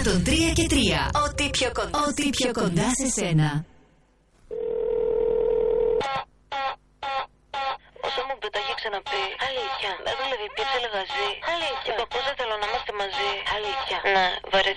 103 και 3. Ό,τι πιο κοντά σε σένα. Όσο μου το έχει ξαναπεί. Αλήθεια. Δεν δουλεύει πια σε λεγαζί. Αλήθεια. Είπα πως δεν θέλω να είμαστε μαζί. Αλήθεια. Ναι, βαρέθηκα.